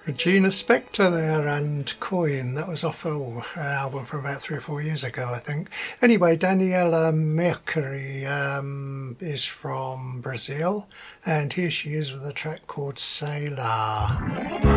Regina Spektor there and Coin. That was off an album from about 3 or 4 years ago, I think. Anyway, Daniela Mercury is from Brazil, and here she is with a track called Sei Lá.